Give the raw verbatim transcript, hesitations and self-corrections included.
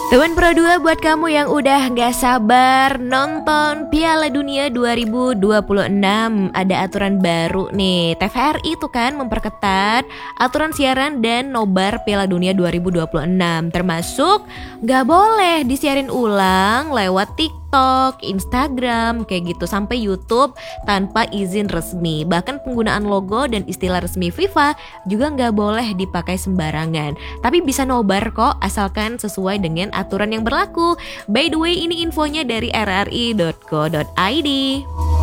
Teman Pro dua buat kamu yang udah gak sabar nonton Piala Dunia dua ribu dua puluh enam, ada aturan baru nih. T V R I tuh kan memperketat aturan siaran dan nobar Piala Dunia dua ribu dua puluh enam, termasuk gak boleh disiarin ulang lewat TikTok, Instagram, kayak gitu, sampai YouTube tanpa izin resmi. Bahkan penggunaan logo dan istilah resmi FIFA juga gak boleh dipakai sembarangan. Tapi bisa nobar kok, asalkan sesuai dengan aturan yang berlaku. By the way, ini infonya dari r r i dot co dot i d.